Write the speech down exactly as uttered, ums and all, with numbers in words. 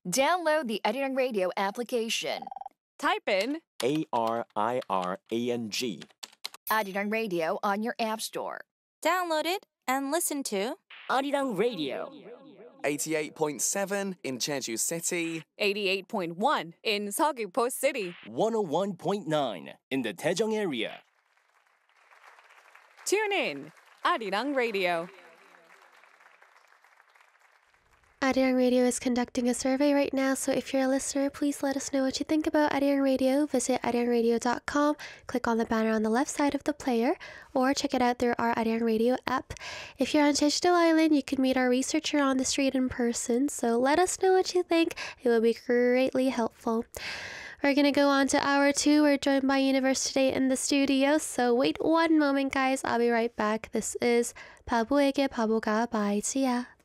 Download the Arirang Radio application. Type in A R I R A N G. Arirang Radio on your app store. Download it and listen to Arirang Radio. eighty-eight point seven in Jeju City. eighty-eight point one in Seogwipo City. one oh one point nine in the Daejeong area. Tune in. Arirang Radio. Arirang Radio is conducting a survey right now, so if you're a listener, please let us know what you think about Arirang Radio. Visit arirang radio dot com, click on the banner on the left side of the player, or check it out through our Arirang Radio app. If you're on Jeju Island, you can meet our researcher on the street in person, so let us know what you think. It will be greatly helpful. We're going to go on to hour two. We're joined by Universe today in the studio, so wait one moment, guys. I'll be right back. This is 바보에게 바보가 by Tia.